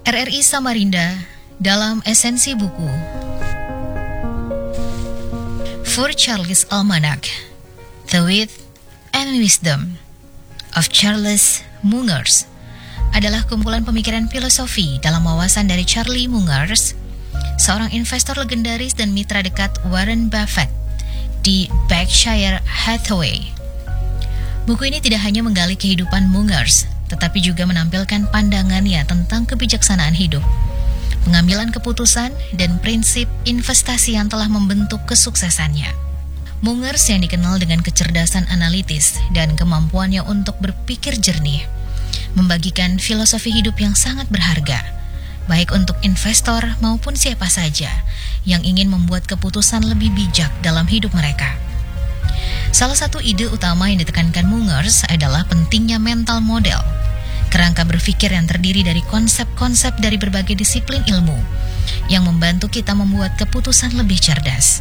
RRI Samarinda dalam esensi buku For Charles Almanac, The Wit and Wisdom of Charles Mungers adalah kumpulan pemikiran filosofi dalam wawasan dari Charlie Mungers, seorang investor legendaris dan mitra dekat Warren Buffett di Berkshire Hathaway. Buku ini tidak hanya menggali kehidupan Mungers, tetapi juga menampilkan pandangannya tentang kebijaksanaan hidup, pengambilan keputusan, dan prinsip investasi yang telah membentuk kesuksesannya. Mungers yang dikenal dengan kecerdasan analitis dan kemampuannya untuk berpikir jernih, membagikan filosofi hidup yang sangat berharga, baik untuk investor maupun siapa saja yang ingin membuat keputusan lebih bijak dalam hidup mereka. Salah satu ide utama yang ditekankan Mungers adalah pentingnya mental model, kerangka berpikir yang terdiri dari konsep-konsep dari berbagai disiplin ilmu yang membantu kita membuat keputusan lebih cerdas.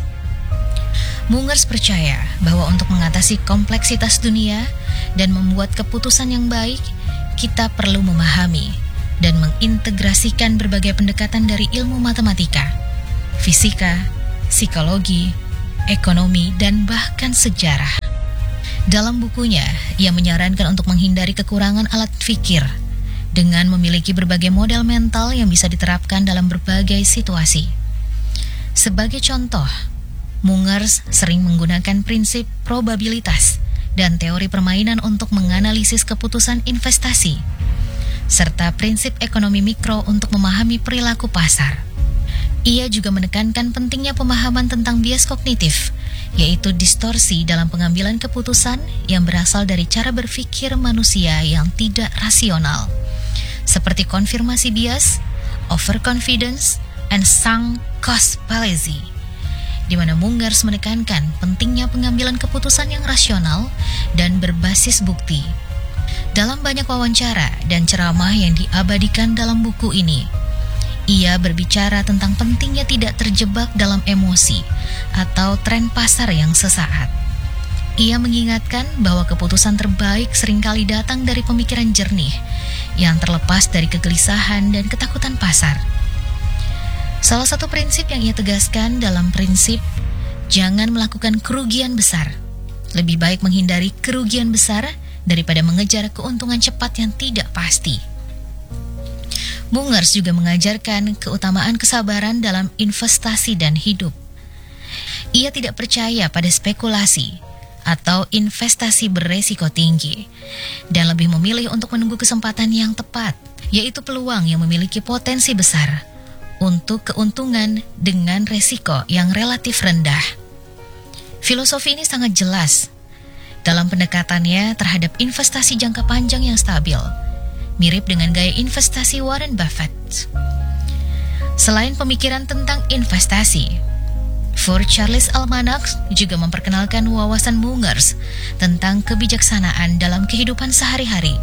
Mungers percaya bahwa untuk mengatasi kompleksitas dunia dan membuat keputusan yang baik, kita perlu memahami dan mengintegrasikan berbagai pendekatan dari ilmu matematika, fisika, psikologi, ekonomi, dan bahkan sejarah. Dalam bukunya, ia menyarankan untuk menghindari kekurangan alat pikir dengan memiliki berbagai model mental yang bisa diterapkan dalam berbagai situasi. Sebagai contoh, Mungers sering menggunakan prinsip probabilitas dan teori permainan untuk menganalisis keputusan investasi, serta prinsip ekonomi mikro untuk memahami perilaku pasar. Ia juga menekankan pentingnya pemahaman tentang bias kognitif, yaitu distorsi dalam pengambilan keputusan yang berasal dari cara berpikir manusia yang tidak rasional, seperti konfirmasi bias, overconfidence, and sunk cost fallacy, di mana Mungers menekankan pentingnya pengambilan keputusan yang rasional dan berbasis bukti. Dalam banyak wawancara dan ceramah yang diabadikan dalam buku ini, ia berbicara tentang pentingnya tidak terjebak dalam emosi atau tren pasar yang sesaat. Ia mengingatkan bahwa keputusan terbaik seringkali datang dari pemikiran jernih yang terlepas dari kegelisahan dan ketakutan pasar. Salah satu prinsip yang ia tegaskan dalam prinsip jangan melakukan kerugian besar. Lebih baik menghindari kerugian besar daripada mengejar keuntungan cepat yang tidak pasti. Mungers juga mengajarkan keutamaan kesabaran dalam investasi dan hidup. Ia tidak percaya pada spekulasi atau investasi beresiko tinggi dan lebih memilih untuk menunggu kesempatan yang tepat, yaitu peluang yang memiliki potensi besar untuk keuntungan dengan resiko yang relatif rendah. Filosofi ini sangat jelas dalam pendekatannya terhadap investasi jangka panjang yang stabil, mirip dengan gaya investasi Warren Buffett. Selain pemikiran tentang investasi, For Charles Almanac juga memperkenalkan wawasan Mungers tentang kebijaksanaan dalam kehidupan sehari-hari.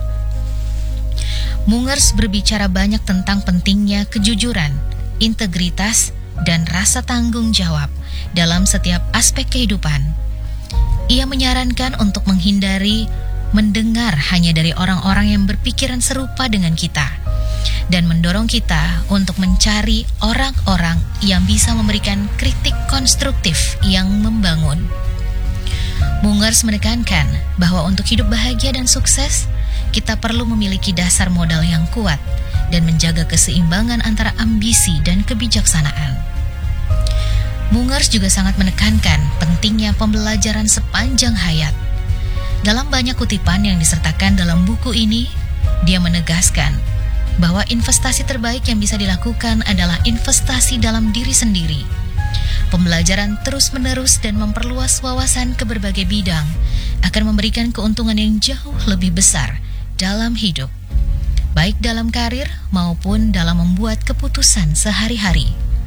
Mungers berbicara banyak tentang pentingnya kejujuran, integritas, dan rasa tanggung jawab dalam setiap aspek kehidupan. Ia menyarankan untuk menghindari mendengar hanya dari orang-orang yang berpikiran serupa dengan kita dan mendorong kita untuk mencari orang-orang yang bisa memberikan kritik konstruktif yang membangun. Mungers menekankan bahwa untuk hidup bahagia dan sukses, kita perlu memiliki dasar modal yang kuat dan menjaga keseimbangan antara ambisi dan kebijaksanaan. Mungers juga sangat menekankan pentingnya pembelajaran sepanjang hayat. Dalam banyak kutipan yang disertakan dalam buku ini, dia menegaskan bahwa investasi terbaik yang bisa dilakukan adalah investasi dalam diri sendiri. Pembelajaran terus-menerus dan memperluas wawasan ke berbagai bidang akan memberikan keuntungan yang jauh lebih besar dalam hidup, baik dalam karir maupun dalam membuat keputusan sehari-hari.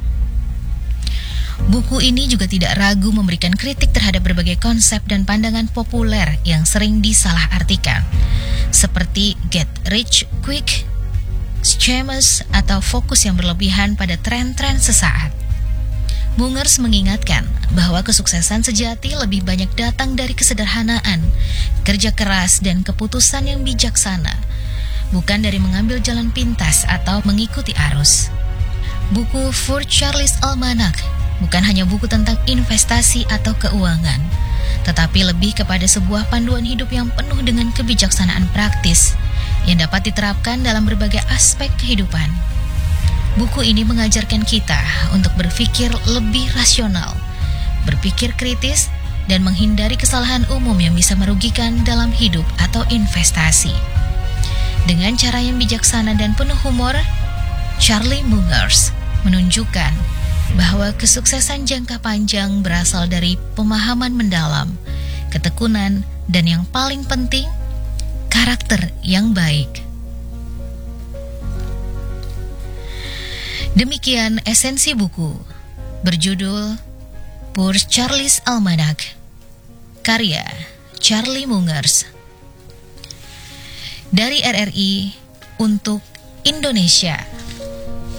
Buku ini juga tidak ragu memberikan kritik terhadap berbagai konsep dan pandangan populer yang sering disalahartikan, seperti get rich quick, schemas, atau fokus yang berlebihan pada tren-tren sesaat. Mungers mengingatkan bahwa kesuksesan sejati lebih banyak datang dari kesederhanaan, kerja keras, dan keputusan yang bijaksana, bukan dari mengambil jalan pintas atau mengikuti arus. Buku For Charlie's Almanac bukan hanya buku tentang investasi atau keuangan, tetapi lebih kepada sebuah panduan hidup yang penuh dengan kebijaksanaan praktis yang dapat diterapkan dalam berbagai aspek kehidupan. Buku ini mengajarkan kita untuk berpikir lebih rasional, berpikir kritis, dan menghindari kesalahan umum yang bisa merugikan dalam hidup atau investasi. Dengan cara yang bijaksana dan penuh humor, Charlie Mungers menunjukkan bahwa kesuksesan jangka panjang berasal dari pemahaman mendalam, ketekunan, dan yang paling penting, karakter yang baik. Demikian esensi buku berjudul For Charlie's Almanac, karya Charlie Mungers. Dari RRI untuk Indonesia.